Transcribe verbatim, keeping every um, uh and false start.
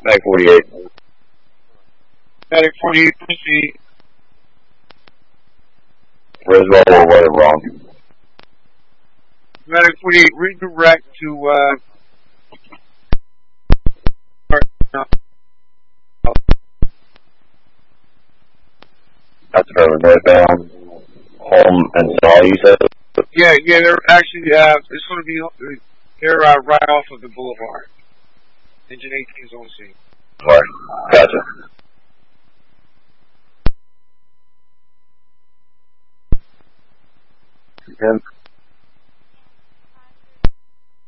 Mag forty-eight. Medic forty-eight, proceed. Roswell or what wrong? Medic forty-eight, redirect to, uh, That's further northbound. Home and Saw, you said? yeah, yeah, they're actually, uh, it's going to be, they're, uh, right off of the boulevard. Engine eighteen is on scene. Right. Gotcha. ten